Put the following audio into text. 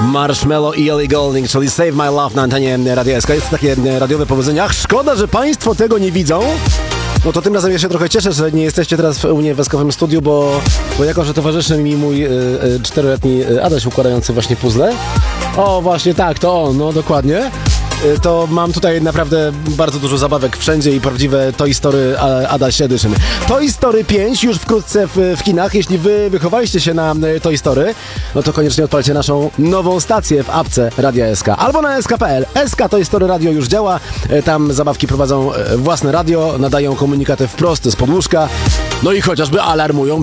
Marshmello i Ellie Goulding, czyli Save My Love na antenie Radia SK. Jest takie radiowe powiedzenie. Ach, szkoda, że państwo tego nie widzą. No to tym razem ja się trochę cieszę, że nie jesteście teraz u mnie w Eskowym studiu, bo jako, że towarzyszy mi mój 4-letni Adaś układający właśnie puzzle. O, właśnie tak, to on, no dokładnie. To mam tutaj naprawdę bardzo dużo zabawek wszędzie i prawdziwe Toy Story Adaś Edition. Toy Story 5 już wkrótce w kinach. Jeśli wy wychowaliście się na Toy Story, no to koniecznie odpalcie naszą nową stację w apce Radia SK albo na sk.pl. SK Toy Story Radio już działa. Tam zabawki prowadzą własne radio, nadają komunikaty wprost z podłóżka, no i chociażby alarmują